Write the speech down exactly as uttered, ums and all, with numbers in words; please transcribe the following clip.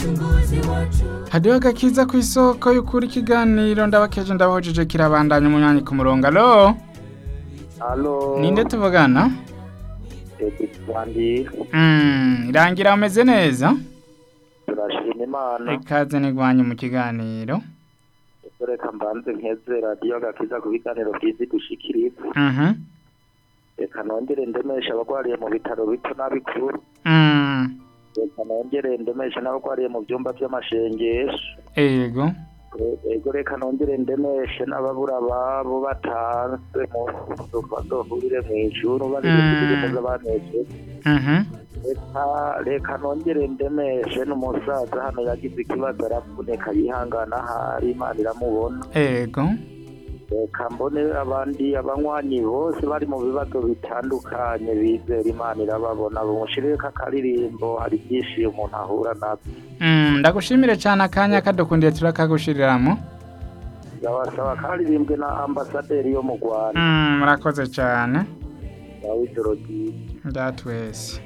hadiho agakiza ku isoko y'ukuri ikiganiro ndabakeje ndabahojeje kirabandanya umunyanyi ku murongo. Alo Alo. ninde tuvugana? Edwandi. Mm, irangira umeze neza? Turashima Imana. Ikaze nigwanye mu kiganiro. Reka mbanze nkeze radiyo agakiza ku biganiro byiza gushikiriza. Mhm. Reka nongere ndemesha abagwariye mu bitaro bito n'abikuru. Mm. Reka nongere ndemesha n'abagwariye mu byumba by'amashengesho. Ego. Ego reka nongere ndemeshe n'ababura babo batanze mu bazohurire mu ijuru bari kugira abaneze. Mhm. Reka reka nongere ndemeshe n'umusaza hano yagize ikibazo arafuneka yihangana hari Imana iramubona. Ego. Reka mbone abandi abanywanyi bose bari mu bibazo bitandukanye bizera Imana irababona bumushirika akaririmbo hari byinshi umuntu ahura nabyo. Mm, ndagushimire cyane akanya kadukundiye turakagushyiriramo. Ndabasaba karirimbwe na ambasaderi yo mu Rwanda. Mm, murakoze cyane. Nawe ijoro ryiza. Ndatwese.